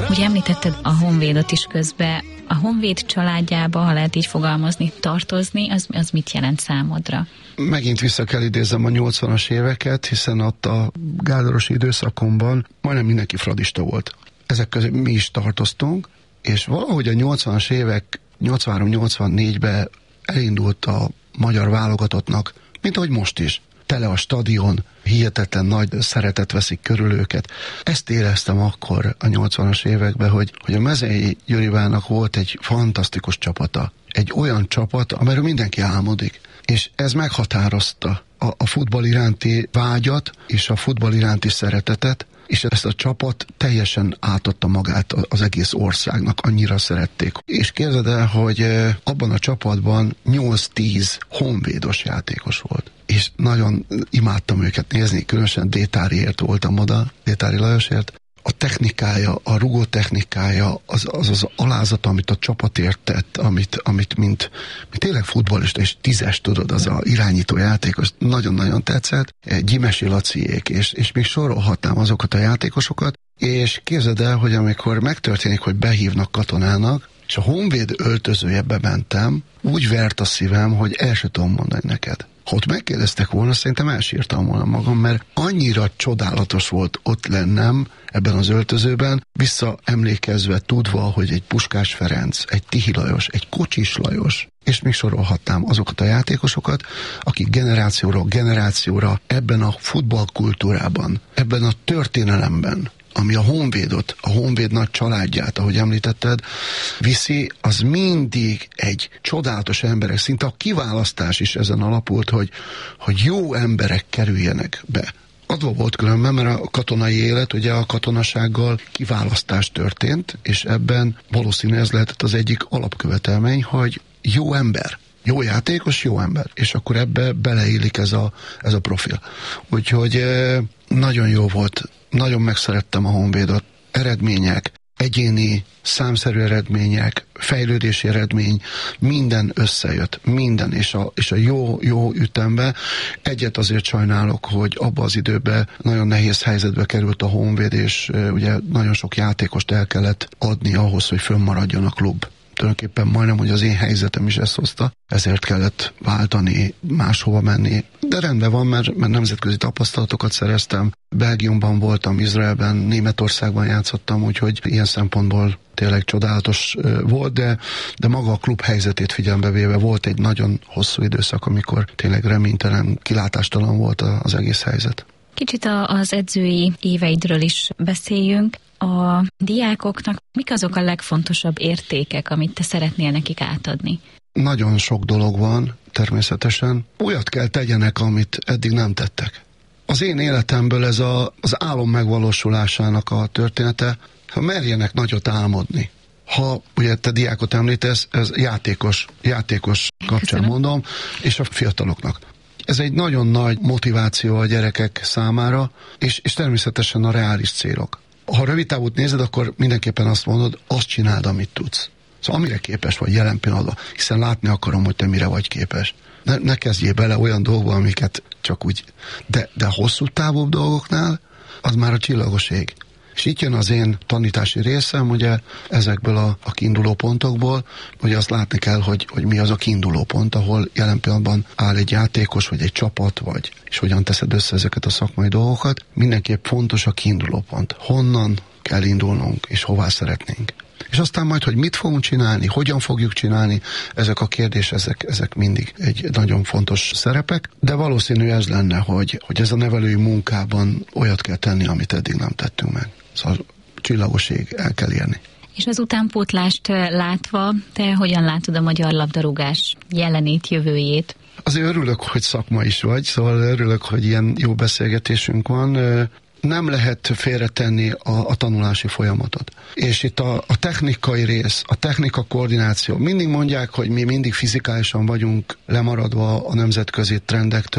Ugye említetted a Honvédot is közben. A Honvéd családjába, ha lehet így fogalmazni, tartozni, az mit jelent számodra? Megint vissza kell idézem a 80-as éveket, hiszen ott a gárdorosi időszakomban majdnem mindenki fradista volt. Ezek közé mi is tartoztunk, és valahogy a 80-as évek 83-84-ben elindult a magyar válogatottnak, mint ahogy most is. Tele a stadion, hihetetlen nagy szeretet veszik körül őket. Ezt éreztem akkor a 80-as években, hogy a Mezei Gyurivának volt egy fantasztikus csapata. Egy olyan csapat, amelyről mindenki álmodik. És ez meghatározta a futball iránti vágyat és a futball iránti szeretetet, és ezt a csapat teljesen átadta magát az egész országnak, annyira szerették. És képzeld el, hogy abban a csapatban 8-10 honvédos játékos volt. És nagyon imádtam őket nézni, különösen Détáriért voltam oda, Détári Lajosért. A technikája, a rugó technikája, az alázat, amit a csapatért tett, amit mint tényleg futballista és tízes, tudod, az a irányító játékos, nagyon-nagyon tetszett. Gyimesi Laciék, és még sorolhatnám azokat a játékosokat, és képzeld el, hogy amikor megtörténik, hogy behívnak katonának, és a Honvéd öltözőjebe mentem, úgy vert a szívem, hogy el sem tudom mondani neked. Ha ott megkérdeztek volna, szerintem elsírtam volna magam, mert annyira csodálatos volt ott lennem ebben az öltözőben, visszaemlékezve, tudva, hogy egy Puskás Ferenc, egy Tihi Lajos, egy Kocsis Lajos, és még sorolhatnám azokat a játékosokat, akik generációról generációra ebben a futballkultúrában, ebben a történelemben, ami a Honvédot, a Honvéd nagy családját, ahogy említetted, viszi, az mindig egy csodálatos emberek, szinte a kiválasztás is ezen alapult, hogy jó emberek kerüljenek be. Adva volt különben, mert a katonai élet, ugye a katonasággal kiválasztás történt, és ebben valószínű ez lehetett az egyik alapkövetelmény, hogy jó ember, jó játékos, jó ember, és akkor ebbe beleillik ez a profil. Úgyhogy nagyon jó volt, nagyon megszerettem a Honvédot, eredmények, egyéni, számszerű eredmények, fejlődési eredmény, minden összejött, minden, és a jó ütembe. Egyet azért sajnálok, hogy abban az időben nagyon nehéz helyzetbe került a Honvéd, és ugye nagyon sok játékost el kellett adni ahhoz, hogy fönnmaradjon a klub. Tulajdonképpen majdnem, hogy az én helyzetem is ezt hozta, ezért kellett váltani, máshova menni. De rendben van, mert nemzetközi tapasztalatokat szereztem. Belgiumban voltam, Izraelben, Németországban játszottam, úgyhogy ilyen szempontból tényleg csodálatos volt, de maga a klub helyzetét figyelembe véve volt egy nagyon hosszú időszak, amikor tényleg reménytelen, kilátástalan volt az egész helyzet. Kicsit az edzői éveidről is beszéljünk. A diákoknak mik azok a legfontosabb értékek, amit te szeretnél nekik átadni? Nagyon sok dolog van, természetesen. Olyat kell tegyenek, amit eddig nem tettek. Az én életemből ez az álom megvalósulásának a története, ha merjenek nagyot álmodni. Ha ugye te diákot említesz, ez játékos kapcsán Köszönöm. mondom, és a fiataloknak. Ez egy nagyon nagy motiváció a gyerekek számára, és természetesen a reális célok. Ha rövid távút nézed, akkor mindenképpen azt mondod, azt csináld, amit tudsz. Szóval amire képes vagy jelen pillanatban, hiszen látni akarom, hogy te mire vagy képes. Ne kezdjél bele olyan dolgokba, amiket csak úgy... De hosszú távúbb dolgoknál, az már a csillagos ég. És itt jön az én tanítási részem, ugye ezekből a kiinduló pontokból, hogy azt látni kell, hogy mi az a kiinduló pont, ahol jelen pillanatban áll egy játékos, vagy egy csapat, és hogyan teszed össze ezeket a szakmai dolgokat. Mindenképp fontos a kiinduló pont. Honnan kell indulnunk, és hová szeretnénk. És aztán majd, hogy mit fogunk csinálni, hogyan fogjuk csinálni, ezek a kérdések, ezek mindig egy nagyon fontos szerepek, de valószínű ez lenne, hogy ez a nevelői munkában olyat kell tenni, amit eddig nem tettünk meg. Szóval csillagos ég, el kell érni. És az utánpótlást látva, te hogyan látod a magyar labdarúgás jelenét, jövőjét? Azért örülök, hogy szakma is vagy, szóval örülök, hogy ilyen jó beszélgetésünk van. Nem lehet félretenni a tanulási folyamatot. És itt a technikai rész, a technika koordináció. Mindig mondják, hogy mi mindig fizikálisan vagyunk lemaradva a nemzetközi trendektől.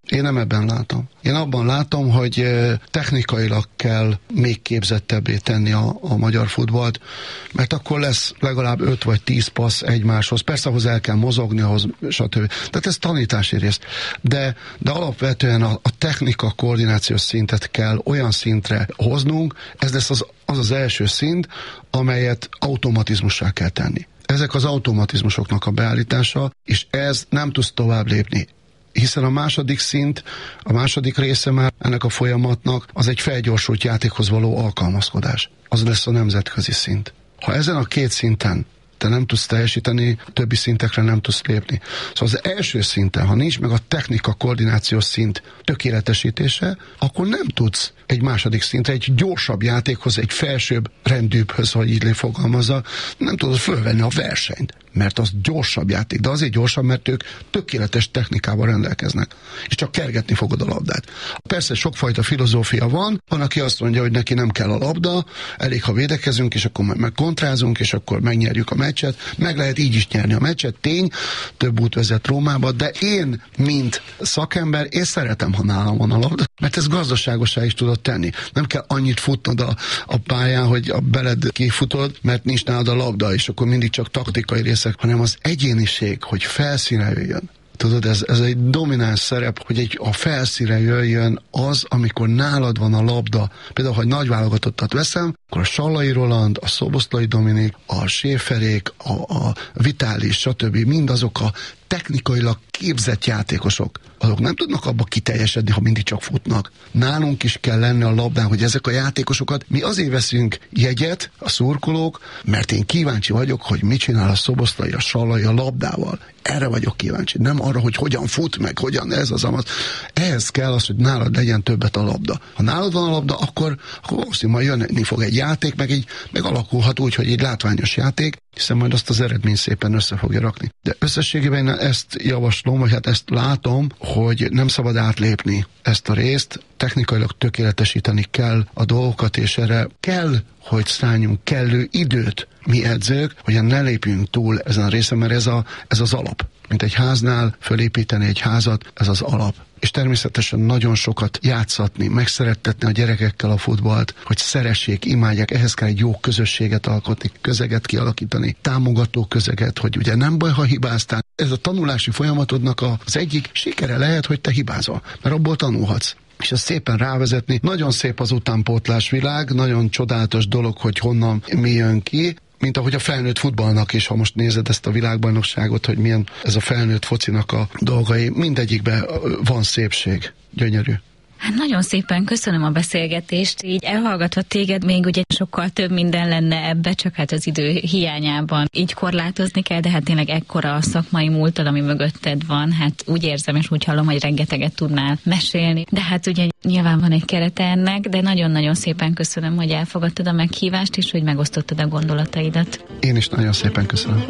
Én nem ebben látom. Én abban látom, hogy technikailag kell még képzettebbé tenni a magyar futballt, mert akkor lesz legalább 5 vagy 10 passz egymáshoz. Persze ahhoz el kell mozogni, ahhoz stb. Tehát ez tanítási rész. De alapvetően a technika koordinációs szintet kell olyan szintre hoznunk, ez lesz az első szint, amelyet automatizmussá kell tenni. Ezek az automatizmusoknak a beállítása, és ez nem tudsz tovább lépni. Hiszen a második szint, a második része már ennek a folyamatnak az egy felgyorsult játékhoz való alkalmazkodás. Az lesz a nemzetközi szint. Ha ezen a 2 szinten te nem tudsz teljesíteni, többi szintekre nem tudsz lépni. Szóval az első szinten, ha nincs meg a technika koordinációs szint tökéletesítése, akkor nem tudsz egy második szintre, egy gyorsabb játékhoz, egy felsőbb rendűbbhöz, hogy így fogalmazza, nem tudod fölvenni a versenyt, mert az gyorsabb játék, de azért gyorsabb, mert ők tökéletes technikával rendelkeznek, és csak kergetni fogod a labdát. Persze sokfajta filozófia van, aki azt mondja, hogy neki nem kell a labda, elég, ha védekezünk, és akkor meg kontrázunk, és akkor megnyerjük a meccset, meg lehet így is nyerni a meccset, tény, több út vezet Rómába, de én, mint szakember, én szeretem, ha nálam van a labda, mert ez gazdaságosá is tudod tenni. Nem kell annyit futnod a pályán, hogy a beled kifutod, mert nincs nálad a labda, és akkor mindig csak taktikai részek, hanem az egyéniség, hogy felszínre jöjjön. Tudod, ez egy domináns szerep, hogy a felszínre jöjjön az, amikor nálad van a labda. Például, ha egy nagy válogatottat veszem, akkor a Sallai Roland, a Szoboszlai Dominik, a Schäferék, a Vitális, stb. Mindazok a technikailag képzett játékosok, azok nem tudnak abba kiteljesedni, ha mindig csak futnak. Nálunk is kell lenni a labdán, hogy ezek a játékosokat, mi azért veszünk jegyet, a szurkolók, mert én kíváncsi vagyok, hogy mit csinál a Szoboszlai, a Sallai a labdával. Erre vagyok kíváncsi, nem arra, hogy hogyan fut meg, hogyan ez az amaz. Ehhez kell az, hogy nálad legyen többet a labda. Ha nálad van a labda, akkor valószínűleg majd jönni fog egy játék, meg alakulhat úgy, hogy egy látványos játék, hiszen majd azt az eredmény szépen össze fogja rakni. De összességében én ezt javaslom, vagy hát ezt látom, hogy nem szabad átlépni ezt a részt, technikailag tökéletesíteni kell a dolgokat, és erre kell, hogy szálljunk kellő időt mi edzők, hogy ne lépjünk túl ezen a részen, mert ez az alap. Mint egy háznál fölépíteni egy házat, ez az alap. És természetesen nagyon sokat játszatni, megszerettetni a gyerekekkel a futballt, hogy szeressék, imádják, ehhez kell egy jó közösséget alkotni, közeget kialakítani, támogató közeget, hogy ugye nem baj, ha hibáztál. Ez a tanulási folyamatodnak az egyik sikere lehet, hogy te hibázol, mert abból tanulhatsz. És ezt szépen rávezetni. Nagyon szép az utánpótlás világ, nagyon csodálatos dolog, hogy honnan mi jön ki, mint ahogy a felnőtt futballnak is, ha most nézed ezt a világbajnokságot, hogy milyen ez a felnőtt focinak a dolgai, mindegyikben van szépség, gyönyörű. Hát nagyon szépen köszönöm a beszélgetést, így elhallgatva téged még ugye sokkal több minden lenne ebbe, csak hát az idő hiányában így korlátozni kell, de hát tényleg ekkora a szakmai múltad, ami mögötted van, hát úgy érzem és úgy hallom, hogy rengeteget tudnál mesélni, de hát ugye nyilván van egy kerete ennek, de nagyon-nagyon szépen köszönöm, hogy elfogadtad a meghívást, és hogy megosztottad a gondolataidat. Én is nagyon szépen köszönöm.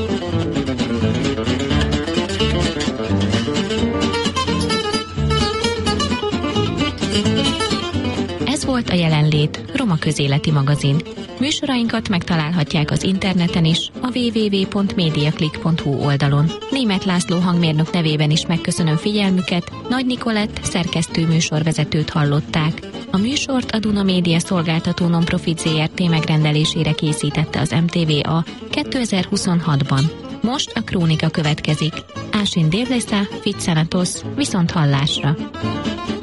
Ez volt a Jelenlét, Roma Közéleti Magazin. Műsorainkat megtalálhatják az interneten is, a www.mediaclick.hu oldalon. Németh László hangmérnök nevében is megköszönöm figyelmüket, Nagy Nikolett szerkesztő műsorvezetőt hallották. A műsort a Duna Média szolgáltató non-profit ZRT megrendelésére készítette az MTVA 2026-ban. Most a krónika következik. Ásin Dévleszá, Fitzsenatos, viszont hallásra!